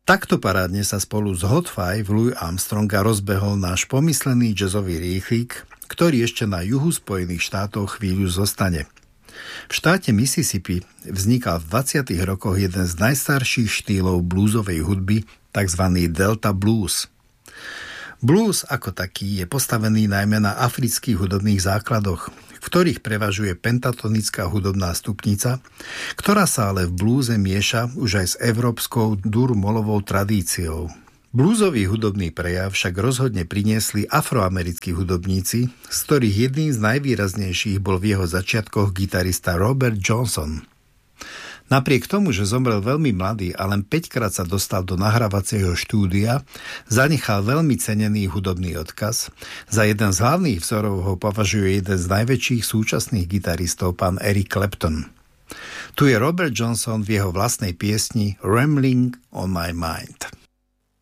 Takto parádne sa spolu s Hot Five Louis Armstronga rozbehol náš pomyslený jazzový rýchlik, ktorý ešte na juhu Spojených štátov chvíľu zostane. V štáte Mississippi vznikal v 20. rokoch jeden z najstarších štýlov bluesovej hudby, tzv. Delta Blues. Blues ako taký je postavený najmä na afrických hudobných základoch, v ktorých prevažuje pentatonická hudobná stupnica, ktorá sa ale v blúze mieša už aj s európskou dur-molovou tradíciou. Bluesový hudobný prejav však rozhodne priniesli afroamerickí hudobníci, z ktorých jedným z najvýraznejších bol v jeho začiatkoch gitarista Robert Johnson. Napriek tomu, že zomrel veľmi mladý a len 5-krát sa dostal do nahrávacieho štúdia, zanechal veľmi cenený hudobný odkaz. Za jeden z hlavných vzorov ho považuje jeden z najväčších súčasných gitaristov, pán Eric Clapton. Tu je Robert Johnson v jeho vlastnej piesni Rambling on my mind.